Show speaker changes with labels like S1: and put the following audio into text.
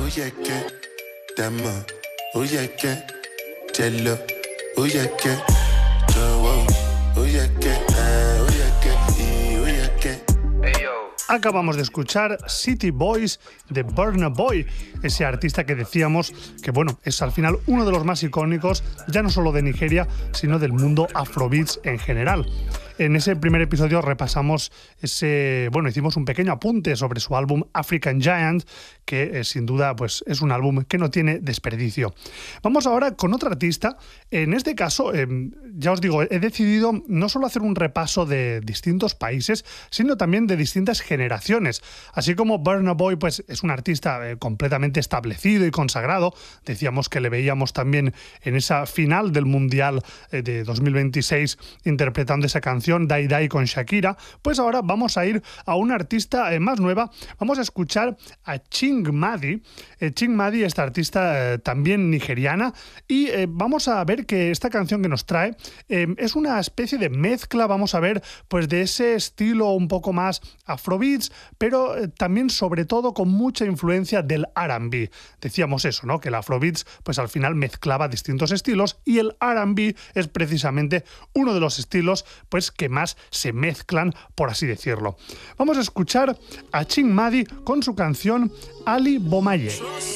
S1: Uyeke, Dama, Uyeke, Jello, Uyeke, Jowo, Uyeke, Uyeke, Uyeke.
S2: Acabamos de escuchar City Boys de Burna Boy, ese artista que decíamos que bueno, es al final uno de los más icónicos, ya no solo de Nigeria, sino del mundo afrobeats en general. En ese primer episodio repasamos hicimos un pequeño apunte sobre su álbum African Giant, que sin duda pues, es un álbum que no tiene desperdicio. Vamos ahora con otro artista. En este caso, ya os digo, he decidido no solo hacer un repaso de distintos países, sino también de distintas generaciones. Así como Burna Boy pues, es un artista completamente establecido y consagrado, decíamos que le veíamos también en esa final del Mundial de 2026 interpretando esa canción Die Die con Shakira, pues ahora vamos a ir a una artista más nueva. Vamos a escuchar a Ching Madi. Ching Madi, esta artista también nigeriana, y vamos a ver que esta canción que nos trae es una especie de mezcla, vamos a ver, pues de ese estilo un poco más afrobeats, pero también sobre todo con mucha influencia del R&B. Decíamos eso, ¿no? Que el afrobeats pues al final mezclaba distintos estilos y el R&B es precisamente uno de los estilos pues que más se mezclan, por así decirlo. Vamos a escuchar a Ching Madi con su canción Ali Bomaye.